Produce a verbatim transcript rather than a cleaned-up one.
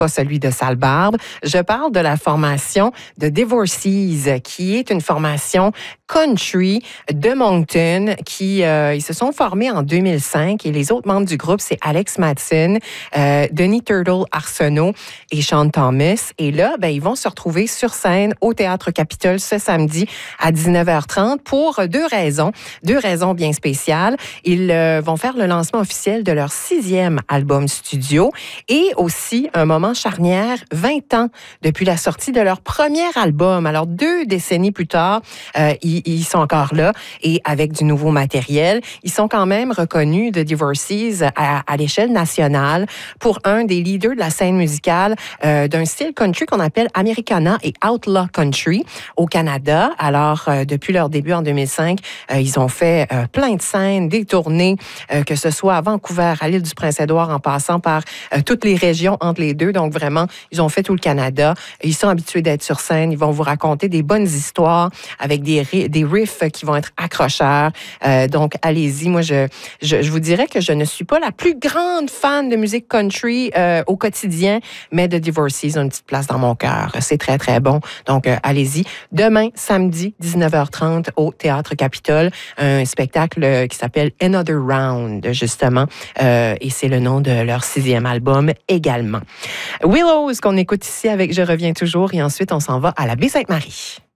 pas celui de Sale Barbe. Je parle de la formation de Divorcees, qui est une formation country de Moncton, qui euh, ils se sont formés en deux mille cinq et les autres membres du groupe, c'est Alex Madsen, euh, Denis Turtle Arsenault et Sean Thomas. Et là, ben, ils vont se retrouver sur scène au Théâtre Capitole ce samedi à dix-neuf heures trente pour deux raisons, deux raisons bien spéciales. Ils euh, vont faire le lancement officiel de leur sixième album studio et aussi un moment charnière, vingt ans depuis la sortie de leur premier album. Alors, deux décennies plus tard, euh, ils, ils sont encore là et avec du nouveau matériel. Ils sont quand même reconnus de Divorcees à, à l'échelle nationale pour un des leaders de la scène musicale euh, d'un style country qu'on appelle Americana et Outlaw Country au Canada. Alors, euh, depuis leur début en deux mille cinq, euh, ils ont fait euh, plein de scènes, des tournées, euh, que ce soit à Vancouver, à l'île du Prince-Édouard, en passant par euh, toutes les régions entre les deux. Donc, vraiment, ils ont fait tout le Canada. Ils sont habitués d'être sur scène. Ils vont vous raconter des bonnes histoires avec des, des riffs qui vont être accrocheurs. Euh, donc, allez-y. Moi, je, je, je vous dirais que je ne suis pas la plus grande fan de musique country euh, au quotidien, mais de Divorcees a une petite place dans mon cœur. C'est très, très bon. Donc, euh, allez-y. Demain, samedi, dix-neuf heures trente, au Théâtre Capitole, un spectacle qui s'appelle Another Round, justement. Euh, et c'est le nom de leur sixième album également. Willows, qu'on écoute ici avec Je reviens toujours. Et ensuite, on s'en va à la Baie-Sainte-Marie.